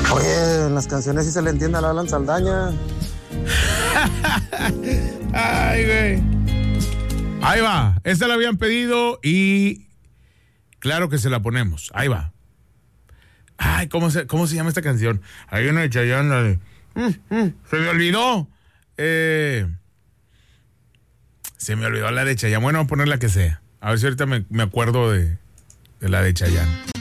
Oye, en las canciones sí se le entiende a Alan Saldaña. Ay, güey. Ahí va. Esta la habían pedido y claro que se la ponemos. Ahí va. Ay, ¿cómo se llama esta canción? Hay una de Chayanne, la de... se me olvidó. Se me olvidó la de Chayanne. Bueno, voy a poner la que sea. A ver si ahorita me acuerdo de la de Chayanne.